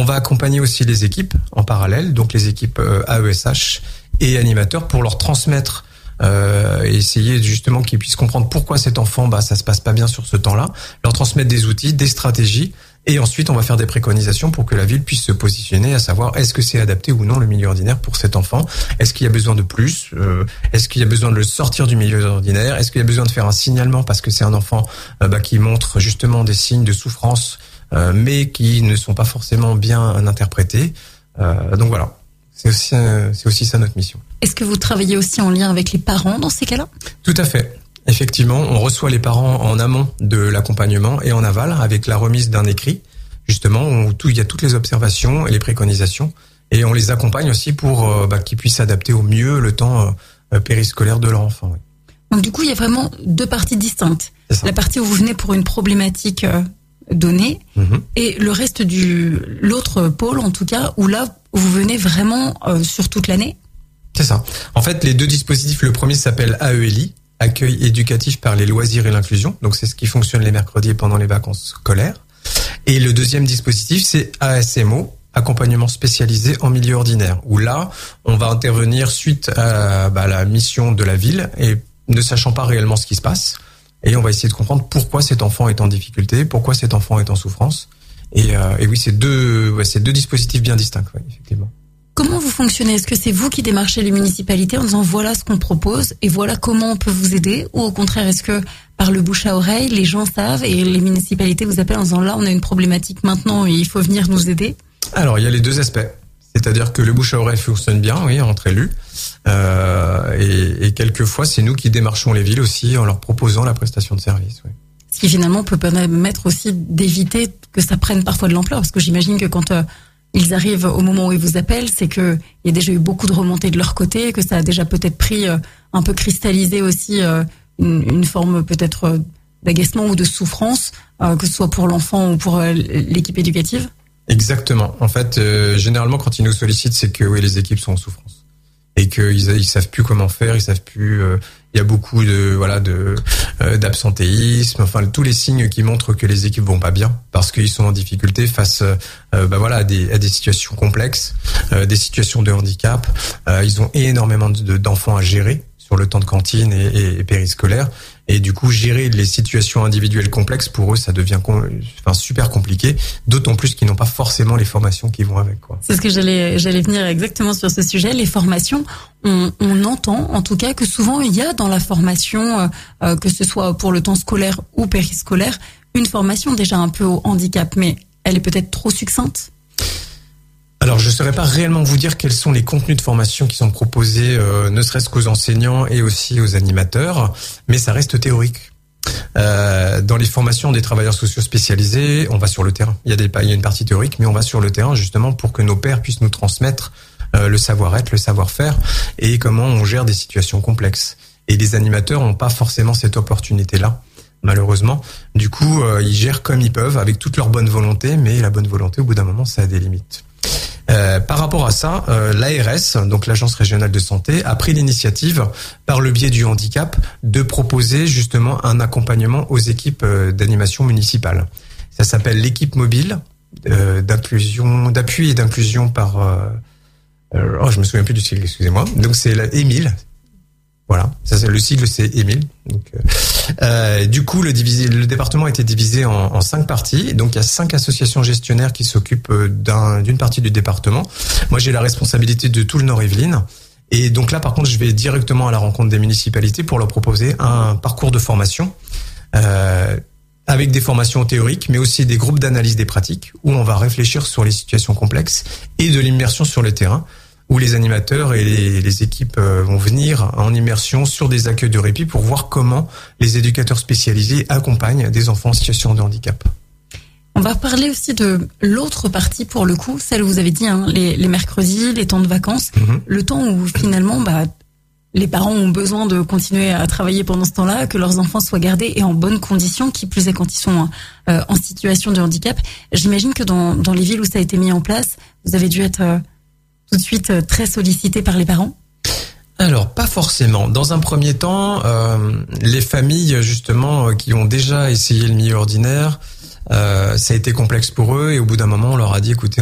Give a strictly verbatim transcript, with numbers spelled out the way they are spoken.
on va accompagner aussi les équipes en parallèle, donc les équipes A E S H et animateurs, pour leur transmettre euh, et essayer justement qu'ils puissent comprendre pourquoi cet enfant, bah ça se passe pas bien sur ce temps-là, leur transmettre des outils, des stratégies. Et ensuite, on va faire des préconisations pour que la ville puisse se positionner, à savoir est-ce que c'est adapté ou non le milieu ordinaire pour cet enfant. Est-ce qu'il y a besoin de plus euh, Est-ce qu'il y a besoin de le sortir du milieu ordinaire? Est-ce qu'il y a besoin de faire un signalement parce que c'est un enfant euh, bah, qui montre justement des signes de souffrance, euh, mais qui ne sont pas forcément bien interprétés. Euh, donc voilà, c'est aussi, euh, c'est aussi ça notre mission. Est-ce que vous travaillez aussi en lien avec les parents dans ces cas-là? Tout à fait. Effectivement, on reçoit les parents en amont de l'accompagnement et en aval avec la remise d'un écrit, justement, où tout, il y a toutes les observations et les préconisations, et on les accompagne aussi pour euh, bah, qu'ils puissent s'adapter au mieux le temps euh, périscolaire de leur enfant. Oui. Donc du coup, il y a vraiment deux parties distinctes. La partie où vous venez pour une problématique euh, donnée, mm-hmm. et le reste du l'autre pôle, en tout cas, où là, vous venez vraiment euh, sur toute l'année. C'est ça. En fait, les deux dispositifs, le premier s'appelle A E L I, accueil éducatif par les loisirs et l'inclusion. Donc, c'est ce qui fonctionne les mercredis et pendant les vacances scolaires. Et le deuxième dispositif, c'est A S M O, accompagnement spécialisé en milieu ordinaire, où là, on va intervenir suite à bah, la mission de la ville et ne sachant pas réellement ce qui se passe. Et on va essayer de comprendre pourquoi cet enfant est en difficulté, pourquoi cet enfant est en souffrance. Et, euh, et oui, c'est deux, ouais, c'est deux dispositifs bien distincts, ouais, effectivement. Comment vous fonctionnez? Est-ce que c'est vous qui démarchez les municipalités en disant voilà ce qu'on propose et voilà comment on peut vous aider? Ou au contraire, est-ce que par le bouche à oreille, les gens savent et les municipalités vous appellent en disant là on a une problématique maintenant et il faut venir nous aider? Alors il y a les deux aspects. C'est-à-dire que le bouche à oreille fonctionne bien, oui, entre élus. Euh, et, et quelquefois, c'est nous qui démarchons les villes aussi en leur proposant la prestation de service. Oui. Ce qui finalement peut permettre aussi d'éviter que ça prenne parfois de l'ampleur. Parce que j'imagine que quand... Euh, ils arrivent au moment où ils vous appellent, c'est que il y a déjà eu beaucoup de remontées de leur côté, que ça a déjà peut-être pris euh, un peu cristallisé aussi euh, une, une forme peut-être euh, d'agacement ou de souffrance, euh, que ce soit pour l'enfant ou pour euh, l'équipe éducative. Exactement. En fait, euh, généralement, quand ils nous sollicitent, c'est que oui, les équipes sont en souffrance et qu'ils ils savent plus comment faire, ils savent plus. Euh, il y a beaucoup de voilà de euh, d'absentéisme, enfin tous les signes qui montrent que les équipes vont pas bien parce qu'ils sont en difficulté face euh, bah voilà à des à des situations complexes, euh, des situations de handicap. Euh, ils ont énormément de, d'enfants à gérer sur le temps de cantine et, et, et périscolaire. Et du coup, gérer les situations individuelles complexes, pour eux, ça devient com- enfin, super compliqué, d'autant plus qu'ils n'ont pas forcément les formations qui vont avec, quoi. C'est ce que j'allais, j'allais venir exactement sur ce sujet. Les formations, on, on entend en tout cas que souvent il y a dans la formation, euh, que ce soit pour le temps scolaire ou périscolaire, une formation déjà un peu au handicap, mais elle est peut-être trop succincte. Alors, je ne saurais pas réellement vous dire quels sont les contenus de formation qui sont proposés, euh, ne serait-ce qu'aux enseignants et aussi aux animateurs, mais ça reste théorique. Euh, dans les formations des travailleurs sociaux spécialisés, on va sur le terrain. Il y a des, il y a une partie théorique, mais on va sur le terrain justement pour que nos pairs puissent nous transmettre euh, le savoir-être, le savoir-faire et comment on gère des situations complexes. Et les animateurs n'ont pas forcément cette opportunité-là, malheureusement. Du coup, euh, ils gèrent comme ils peuvent, avec toute leur bonne volonté, mais la bonne volonté, au bout d'un moment, ça a des limites. Euh, par rapport à ça, euh, l'A R S, donc l'Agence régionale de santé, a pris l'initiative, par le biais du handicap, de proposer justement un accompagnement aux équipes euh, d'animation municipale. Ça s'appelle l'équipe mobile euh, d'inclusion, d'appui et d'inclusion par. Euh, euh, oh, je me souviens plus du sigle, excusez-moi. Donc c'est la Émile. Voilà, ça c'est le sigle, c'est Émile. Donc, euh, euh, du coup, le, divisé, le département a été divisé en, en cinq parties. Donc, il y a cinq associations gestionnaires qui s'occupent d'un, d'une partie du département. Moi, j'ai la responsabilité de tout le Nord-Yvelines. Et donc là, par contre, je vais directement à la rencontre des municipalités pour leur proposer un parcours de formation euh, avec des formations théoriques, mais aussi des groupes d'analyse des pratiques où on va réfléchir sur les situations complexes et de l'immersion sur le terrain, où les animateurs et les, les équipes vont venir en immersion sur des accueils de répit pour voir comment les éducateurs spécialisés accompagnent des enfants en situation de handicap. On va parler aussi de l'autre partie pour le coup, celle où vous avez dit, hein, les, les mercredis, les temps de vacances, mmh. le temps où finalement bah, les parents ont besoin de continuer à travailler pendant ce temps-là, que leurs enfants soient gardés et en bonnes conditions, qui plus est quand ils sont euh, en situation de handicap. J'imagine que dans, dans les villes où ça a été mis en place, vous avez dû être... Euh, tout de suite très sollicité par les parents? Alors, pas forcément. Dans un premier temps, euh, les familles, justement, qui ont déjà essayé le milieu ordinaire, euh, ça a été complexe pour eux et au bout d'un moment, on leur a dit, écoutez,